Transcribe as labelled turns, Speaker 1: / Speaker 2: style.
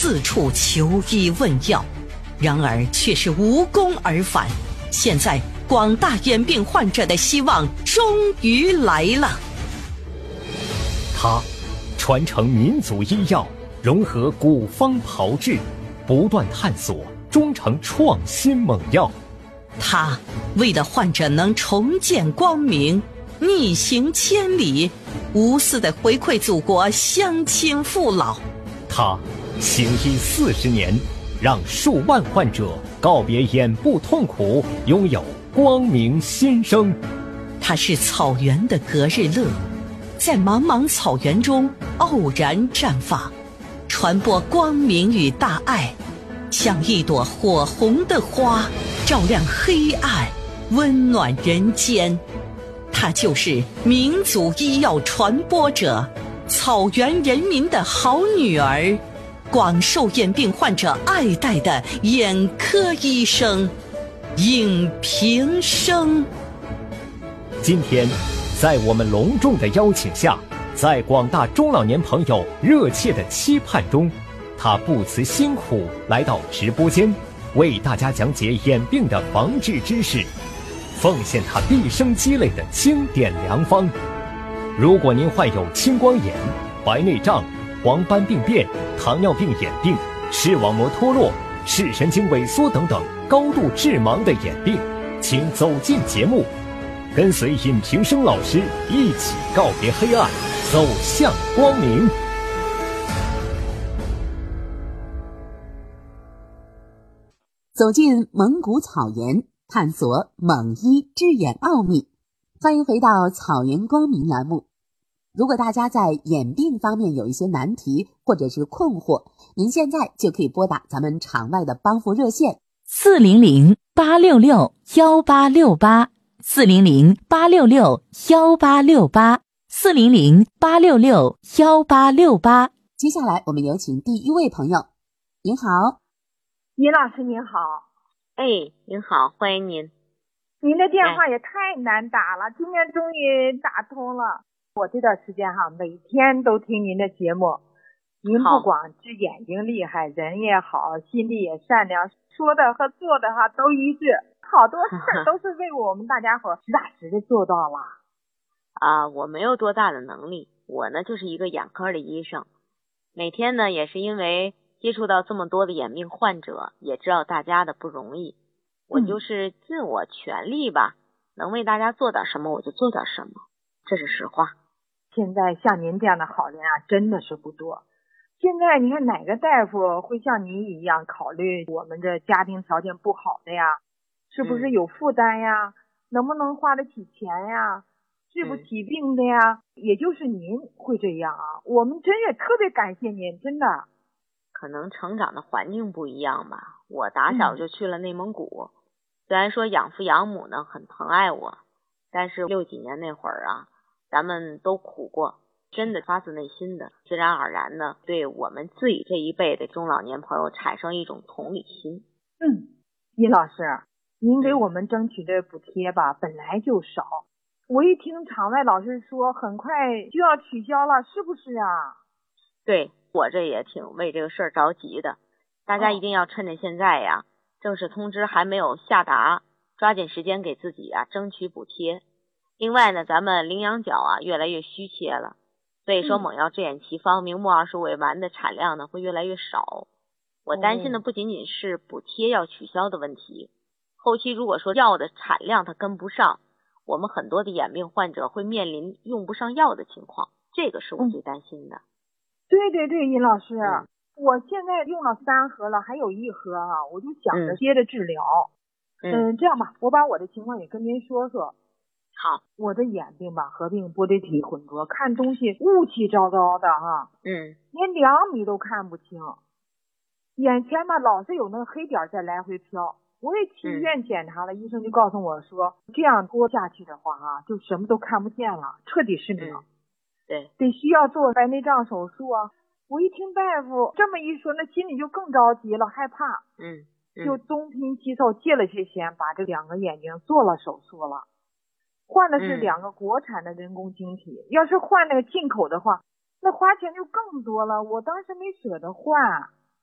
Speaker 1: 四处求医问药，然而却是无功而返。现在广大眼病患者的希望终于来了。
Speaker 2: 他传承民族医药，融合古方炮制，不断探索，终成创新猛药。
Speaker 1: 他为了患者能重见光明，逆行千里，无私地回馈祖国乡亲父老。
Speaker 2: 他行医40年，让数万患者告别眼部痛苦，拥有光明新生。
Speaker 1: 他是草原的隔日乐，在茫茫草原中傲然绽放，传播光明与大爱，像一朵火红的花，照亮黑暗，温暖人间。她就是民族医药传播者，草原人民的好女儿，广受眼病患者爱戴的眼科医生应平生。
Speaker 2: 今天在我们隆重的邀请下，在广大中老年朋友热切的期盼中，他不辞辛苦来到直播间，为大家讲解眼病的防治知识，奉献他毕生积累的经典良方。如果您患有青光眼、白内障、黄斑病变、糖尿病眼病、视网膜脱落、视神经萎缩等等高度致盲的眼病，请走进节目，跟随尹平生老师一起告别黑暗，走向光明。
Speaker 3: 走进蒙古草原，探索蒙医治眼奥秘。欢迎回到草原光明栏目。如果大家在眼病方面有一些难题或者是困惑，您现在就可以拨打咱们场外的帮扶热线
Speaker 4: 400-866-1868，400-866-1868。
Speaker 3: 接下来我们有请第一位朋友。您好。
Speaker 5: 尹老师您好。
Speaker 4: 您好，欢迎您。
Speaker 5: 您的电话也太难打了，今天终于打通了。我这段时间每天都听您的节目，您不光治眼睛厉害，人也好，心地也善良，说的和做的都一致，好多事都是为我们大家伙实打实的做到了。
Speaker 4: 我没有多大的能力，我呢就是一个眼科的医生，每天呢也是因为接触到这么多的眼病患者，也知道大家的不容易，我就是尽我全力吧，能为大家做点什么我就做点什么，这是实话。
Speaker 5: 现在像您这样的好人真的是不多。现在你看哪个大夫会像您一样考虑我们这家庭条件不好的呀，是不是有负担呀，能不能花得起钱呀，治不起病的呀，也就是您会这样我们真是特别感谢您，真的。
Speaker 4: 可能成长的环境不一样吧，我打小就去了内蒙古，虽然说养父养母呢很疼爱我，但是60几年那会儿咱们都苦过，真的发自内心的自然而然的对我们自己这一辈的中老年朋友产生一种同理心。
Speaker 5: 尹老师，您给我们争取的补贴吧本来就少，我一听场外老师说很快就要取消了，是不是
Speaker 4: 对，我这也挺为这个事儿着急的，大家一定要趁着现在正式通知还没有下达，抓紧时间给自己争取补贴。另外呢，咱们羚羊角越来越虚切了，所以说猛药治眼奇方明目25尾丸的产量呢会越来越少。我担心的不仅仅是补贴要取消的问题，后期如果说药的产量它跟不上，我们很多的眼病患者会面临用不上药的情况，这个是我最担心的。
Speaker 5: 对对对，尹老师，我现在用了3盒了，还有1盒我就想着接着治疗。这样吧，我把我的情况也跟您说说。
Speaker 4: 好，
Speaker 5: 我的眼病合并玻璃体混浊，看东西雾气糟糟的连2米都看不清，眼前老是有那个黑点在来回飘。我也去医院检查了，医生就告诉我说，这样拖下去的话就什么都看不见了，彻底失明。
Speaker 4: 对，
Speaker 5: 得需要做白内障手术我一听大夫这么一说，那心里就更着急了，害怕。就东拼西凑借了些钱，把这2个眼睛做了手术了。换的是2个国产的人工晶体，要是换那个进口的话，那花钱就更多了，我当时没舍得换。